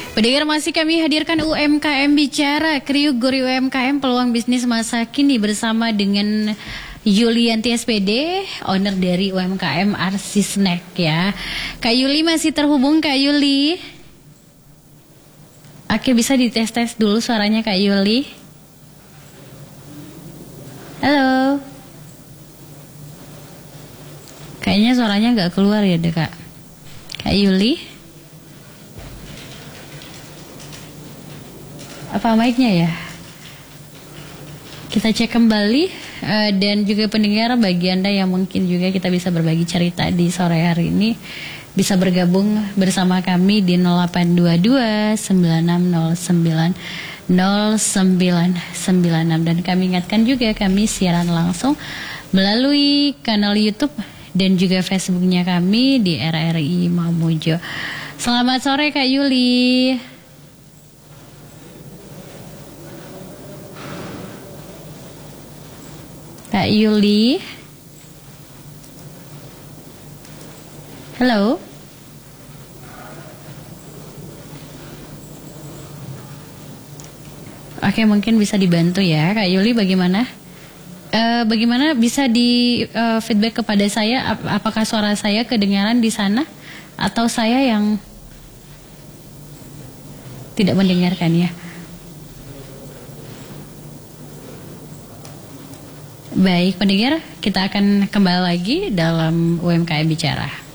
Pendengar, masih kami hadirkan UMKM Bicara, kriuk guru UMKM peluang bisnis masa kini bersama dengan Yulianti SPD, owner dari UMKM RC Snack ya. Kak Yuli masih terhubung, Kak Yuli? Oke, bisa dites-tes dulu suaranya Kak Yuli. Halo. Kayaknya suaranya nggak keluar ya deh Kak. Kak Yuli? Apa mic-nya ya? Kita cek kembali dan juga pendengar, bagi Anda yang mungkin juga kita bisa berbagi cerita di sore hari ini, bisa bergabung bersama kami di 0822 9609 0996. Dan kami ingatkan juga kami siaran langsung melalui kanal YouTube dan juga Facebooknya kami di RRI Mamuju. Selamat sore Kak Yuli. Kak Yuli. Halo. Oke, mungkin bisa dibantu ya Kak Yuli, bagaimana? Bagaimana bisa di feedback kepada saya, apakah suara saya kedengaran di sana atau saya yang tidak mendengarkan ya? Baik pendengar, kita akan kembali lagi dalam UMKM Bicara.